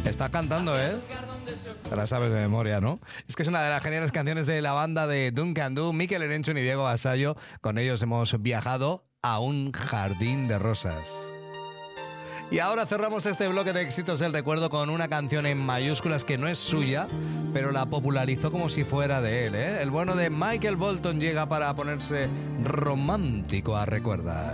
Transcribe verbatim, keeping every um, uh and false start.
Está cantando, ¿eh? Te la sabes de memoria, ¿no? Es que es una de las geniales canciones de la banda de Duncan Du, Mikel Erenchun y Diego Vasallo. Con ellos hemos viajado a un jardín de rosas. Y ahora cerramos este bloque de éxitos del recuerdo con una canción en mayúsculas que no es suya, pero la popularizó como si fuera de él, ¿eh? El bueno de Michael Bolton llega para ponerse romántico a recordar.